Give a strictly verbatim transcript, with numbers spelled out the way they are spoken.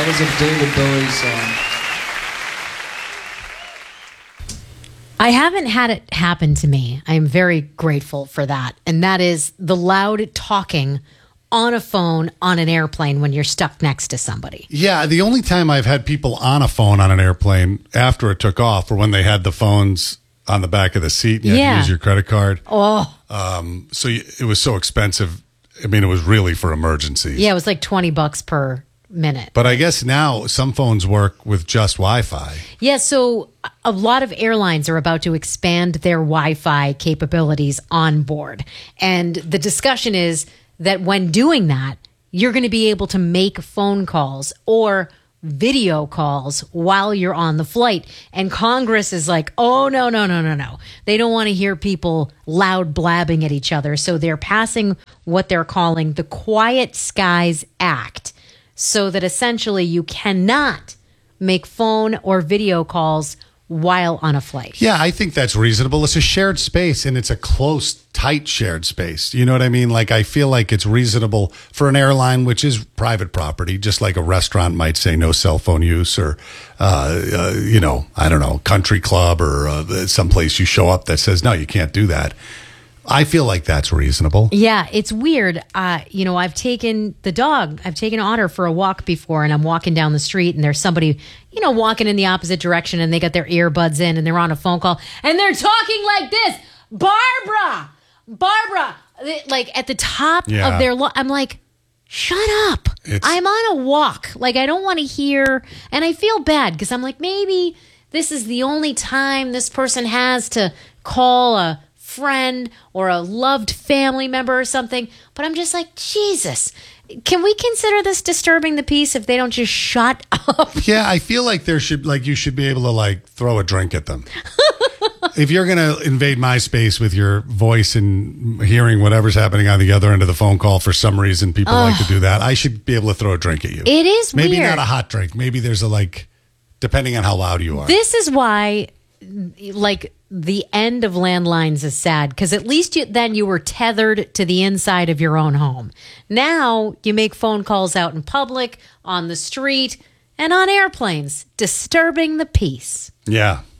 That was a David Bowie song. I haven't had it happen to me. I am very grateful for that. And that is the loud talking on a phone on an airplane when you're stuck next to somebody. Yeah, the only time I've had people on a phone on an airplane after it took off were when they had the phones on the back of the seat and you Yeah. had to use your credit card. Oh. Um, so you, it was so expensive. I mean, it was really for emergencies. Yeah, it was like twenty bucks per minute. But I guess now some phones work with just Wi-Fi. Yeah, so a lot of airlines are about to expand their Wi-Fi capabilities on board. And the discussion is that when doing that, you're going to be able to make phone calls or video calls while you're on the flight. And Congress is like, oh, no, no, no, no, no. They don't want to hear people loud blabbing at each other. So they're passing what they're calling the Quiet Skies Act, so that essentially you cannot make phone or video calls while on a flight. Yeah, I think that's reasonable. It's a shared space, and it's a close, tight shared space. You know what I mean? Like, I feel like it's reasonable for an airline, which is private property, just like a restaurant might say no cell phone use, or, uh, uh, you know, I don't know, country club, or uh, someplace you show up that says, no, you can't do that. I feel like that's reasonable. Yeah, it's weird. Uh, you know, I've taken the dog, I've taken Otter for a walk before, and I'm walking down the street, and there's somebody, you know, walking in the opposite direction, and they got their earbuds in, and they're on a phone call, and they're talking like this, Barbara, Barbara, They- like at the top Yeah. of their, lo- I'm like, shut up. It's- I'm on a walk. Like, I don't want to hear, and I feel bad, because I'm like, maybe this is the only time this person has to call a friend or a loved family member or something, but I'm just like, Jesus, can we consider this disturbing the peace if they don't just shut up? Yeah, I feel like there should, like, you should be able to, like, throw a drink at them. If you're going to invade my space with your voice and hearing whatever's happening on the other end of the phone call, for some reason people like to do that, I should be able to throw a drink at you. It is Maybe weird. not a hot drink. Maybe there's a, like, depending on how loud you are. This is why, like, the end of landlines is sad, because at least you, then you were tethered to the inside of your own home. Now you make phone calls out in public, on the street, and on airplanes, disturbing the peace. Yeah.